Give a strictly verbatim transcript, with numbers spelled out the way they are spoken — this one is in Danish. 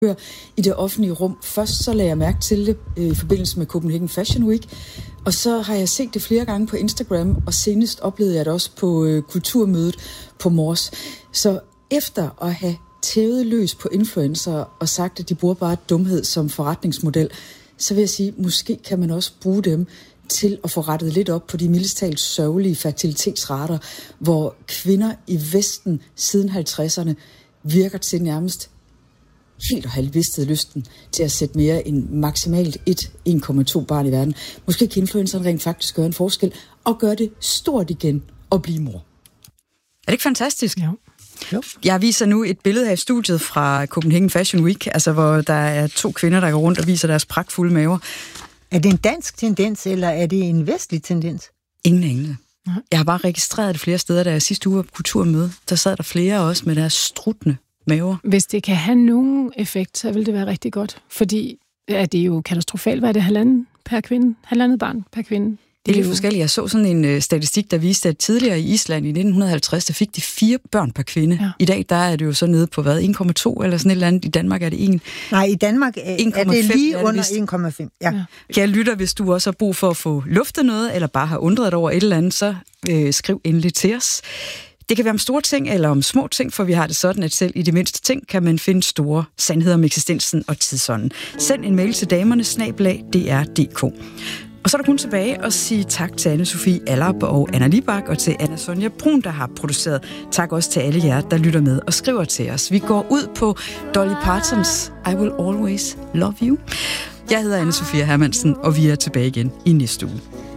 i det offentlige rum. Først så lagde jeg mærke til det øh, i forbindelse med Copenhagen Fashion Week, og så har jeg set det flere gange på Instagram, og senest oplevede jeg det også på øh, kulturmødet på Mors. Så efter at have tævet løs på influencer og sagt, at de bruger bare dumhed som forretningsmodel, så vil jeg sige, måske kan man også bruge dem til at få rettet lidt op på de mildest talt sørgelige fertilitetsrater, hvor kvinder i Vesten siden halvtredserne virker til nærmest helt og halvvistet lysten til at sætte mere end maksimalt et en komma to barn i verden. Måske kan influenceren rent faktisk gøre en forskel og gøre det stort igen og blive mor. Er det ikke fantastisk? Ja. Jo. Jeg viser nu et billede her i studiet fra Copenhagen Fashion Week, altså hvor der er to kvinder, der går rundt og viser deres pragtfulde maver. Er det en dansk tendens, eller er det en vestlig tendens? Ingen engle. Jeg har bare registreret det flere steder, da jeg sidste uge var på kulturmøde. Der sad der flere også med deres struttende maver. Hvis det kan have nogen effekt, så vil det være rigtig godt. Fordi ja, det er jo katastrofalt. Hvad er det? Halvanden per kvinde? Halvandet barn per kvinde? Det er lidt forskelligt. Jeg så sådan en uh, statistik, der viste, at tidligere i Island i nitten halvtreds, der fik de fire børn per kvinde. Ja. I dag der er det jo så nede på hvad? en komma to eller sådan et eller andet. I Danmark er det en. Nej, i Danmark er, er det lige er det under en komma fem. Ja. Ja. Kære lytter, hvis du også har brug for at få luftet noget, eller bare har undret dig over et eller andet, så øh, skriv endelig til os. Det kan være om store ting eller om små ting, for vi har det sådan, at selv i de mindste ting kan man finde store sandheder om eksistensen og tidsånden. Send en mail til damerne snabel-a d r punktum d k. Og så er der kun tilbage at sige tak til Anne-Sophie Allerup og Anna Libak og til Anna Sonja Brun, der har produceret. Tak også til alle jer, der lytter med og skriver til os. Vi går ud på Dolly Partons I Will Always Love You. Jeg hedder Anne-Sophie Hermansen, og vi er tilbage igen i næste uge.